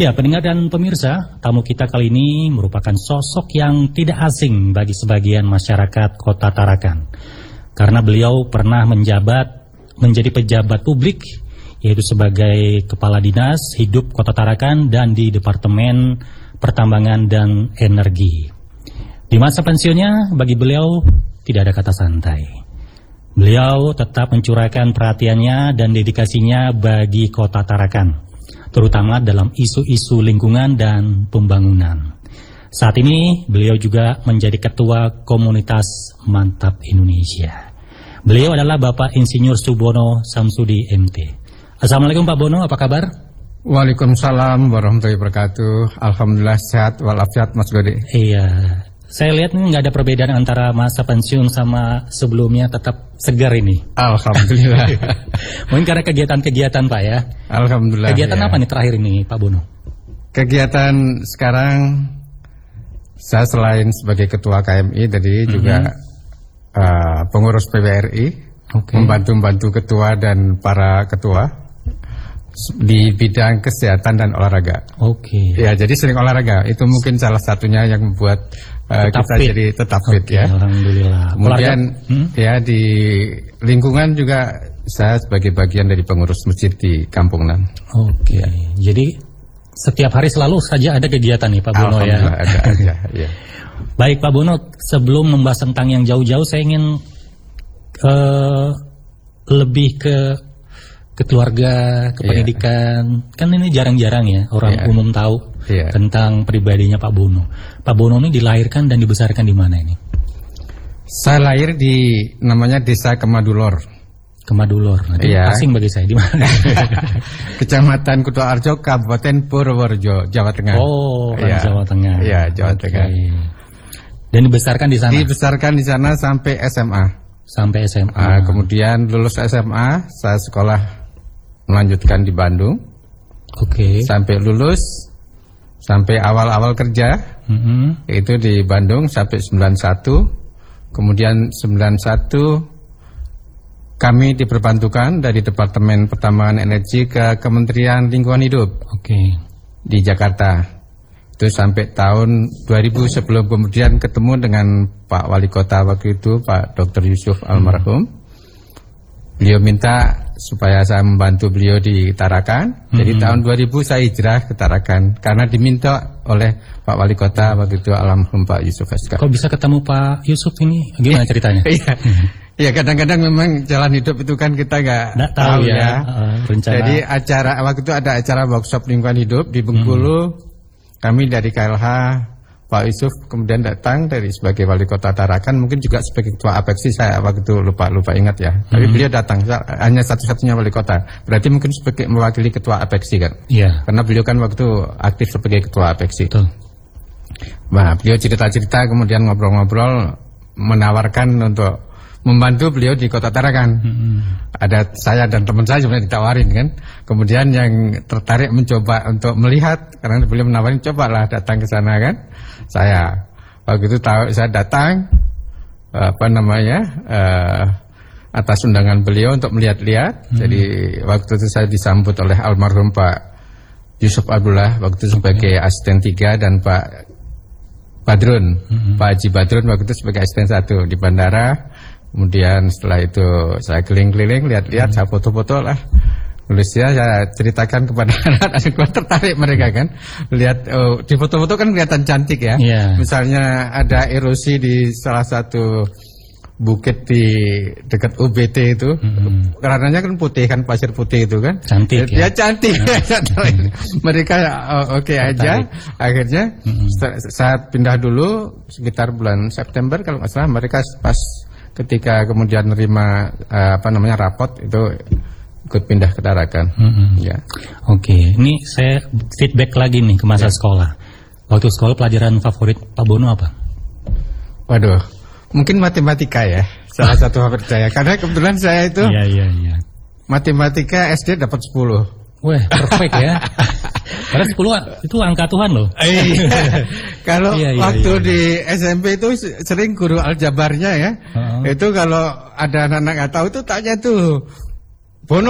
Ya, pendengar dan pemirsa, tamu kita kali ini merupakan sosok yang tidak asing bagi sebagian masyarakat Kota Tarakan. Karena beliau pernah menjadi pejabat publik, yaitu sebagai Kepala Dinas Hidup Kota Tarakan dan di Departemen Pertambangan dan Energi. Di masa pensiunnya, bagi beliau tidak ada kata santai. Beliau tetap mencurahkan perhatiannya dan dedikasinya bagi Kota Tarakan, terutama dalam isu-isu lingkungan dan pembangunan. Saat ini beliau juga menjadi Ketua Komunitas Mantap Indonesia. Beliau adalah Bapak Insinyur Subono Samsudi MT. Assalamualaikum Pak Bono, apa kabar? Waalaikumsalam warahmatullahi wabarakatuh. Alhamdulillah sehat walafiat Mas Gode. Iya, saya lihat ini nggak ada perbedaan antara masa pensiun sama sebelumnya, tetap segar ini. Alhamdulillah. Mungkin karena kegiatan-kegiatan Pak ya. Alhamdulillah. Kegiatan ya. apa nih terakhir ini Pak Bono? Kegiatan sekarang saya selain sebagai Ketua KMI tadi juga pengurus PBRI, membantu ketua dan para ketua di bidang kesehatan dan olahraga. Ya, jadi sering olahraga. Itu mungkin salah satunya yang membuat kita fit. Jadi tetap fit ya. Alhamdulillah. Kemudian ya di lingkungan juga saya sebagai bagian dari pengurus masjid di Kampungan. Ya. Jadi setiap hari selalu saja ada kegiatan nih Pak Bono ya. Alhamdulillah ada aja. Ya. Baik Pak Bono, sebelum membahas tentang yang jauh-jauh, saya ingin lebih ke keluarga, ke pendidikan. Kan ini jarang-jarang ya orang umum tahu tentang pribadinya Pak Bono. Pak Bono ini dilahirkan dan dibesarkan di mana ini? Saya lahir di namanya Desa Kemadulor. Kemadulor. Asing bagi saya, di mana? Kecamatan Kutoarjo, Kabupaten Purworejo, Jawa Tengah. Oh, Jawa Tengah. Iya, Jawa Tengah. Dan dibesarkan di sana? Dibesarkan di sana sampai SMA. Sampai SMA. Kemudian lulus SMA, saya sekolah melanjutkan di Bandung. Sampai lulus, sampai awal-awal kerja, itu di Bandung sampai 91. Kemudian 91 kami diperbantukan dari Departemen Pertambangan Energi ke Kementerian Lingkungan Hidup di Jakarta. Itu sampai tahun 2000, sebelum kemudian ketemu dengan Pak Wali Kota waktu itu, Pak Dr. Yusuf almarhum. Beliau minta supaya saya membantu beliau di Tarakan. Jadi tahun 2000 saya hijrah ke Tarakan karena diminta oleh Pak Wali Kota waktu itu almarhum Pak Yusuf SK. Kok bisa ketemu Pak Yusuf ini? Gimana ceritanya? Iya, kadang-kadang memang jalan hidup itu kan kita nggak tahu ya. Rencana. Jadi waktu itu ada acara workshop lingkungan hidup di Bengkulu. Kami dari KLH, Pak Yusuf kemudian datang sebagai Wali Kota Tarakan, mungkin juga sebagai Ketua Apeksi, saya waktu itu lupa ingat ya. Tapi beliau datang, hanya satu-satunya Wali Kota. Berarti mungkin sebagai mewakili Ketua Apeksi kan? Iya. Karena beliau kan waktu aktif sebagai Ketua Apeksi. Betul. Nah, beliau cerita-cerita, kemudian ngobrol-ngobrol, menawarkan untuk membantu beliau di Kota Tarakan. Ada saya dan teman saya sebenarnya ditawarin kan. Kemudian yang tertarik mencoba untuk melihat, karena beliau menawarin, cobalah datang ke sana kan. Saya waktu itu saya datang atas undangan beliau untuk melihat-lihat. Jadi waktu itu saya disambut oleh almarhum Pak Yusuf Abdullah waktu itu sebagai asisten 3 dan Pak Badrun, Pak Haji Badrun waktu itu sebagai asisten 1 di bandara. Kemudian setelah itu saya keliling-keliling, lihat-lihat, saya foto-foto lah. Nulisnya saya ceritakan kepada anak-anak, tertarik mereka kan. Lihat di foto-foto kan kelihatan cantik ya. Misalnya ada erosi di salah satu bukit di dekat UBT itu. Karenanya kan putih kan, pasir putih itu kan. Cantik ya. Cantik. Mereka oke aja. Akhirnya saya pindah dulu sekitar bulan September kalau nggak salah. Mereka pas ketika kemudian menerima rapot itu ikut pindah ke Tarakan. Ini saya feedback lagi nih ke masa sekolah. Waktu sekolah pelajaran favorit Pak Bono apa? Waduh, mungkin matematika ya, salah satu favorit saya. Karena kebetulan saya itu matematika SD dapat 10. Wah, perfect ya. Karena 10 itu angka Tuhan loh. Kalau waktu di SMP itu sering guru aljabarnya ya. Itu kalau ada anak-anak nggak tahu itu tanya tuh